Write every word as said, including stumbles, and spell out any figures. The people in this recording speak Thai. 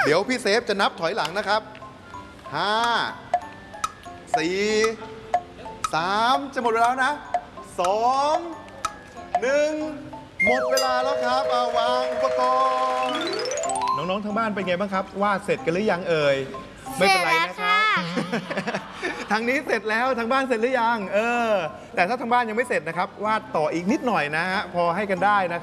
เดี๋ยวพี่เซฟจะนับถอยหลังนะครับห้าสี่สามจะหมดเวลานะสองหนึ่งหมดเวลาแล้วครับเอาวางอุปกรณ์น้องๆทางบ้านเป็นไงบ้างครับวาดเสร็จกันหรือยังเอ่ยไม่เป็นไรนะครับทางนี้เสร็จแล้วทางบ้านเสร็จหรือยังเออแต่ถ้าทางบ้านยังไม่เสร็จนะครับวาดต่ออีกนิดหน่อยนะฮะพอให้กันได้นะครับ